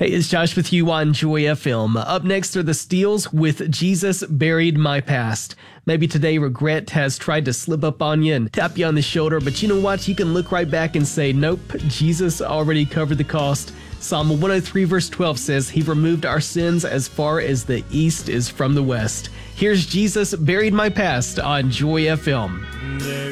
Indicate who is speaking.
Speaker 1: Hey, it's Josh with you on Joy FM. Up next are the Steels with Jesus Buried My Past. Maybe today regret has tried to slip up on you and tap you on the shoulder, but you know what? You can look right back and say, nope, Jesus already covered the cost. Psalm 103 verse 12 says, He removed our sins as far as the east is from the west. Here's Jesus Buried My Past on Joy FM.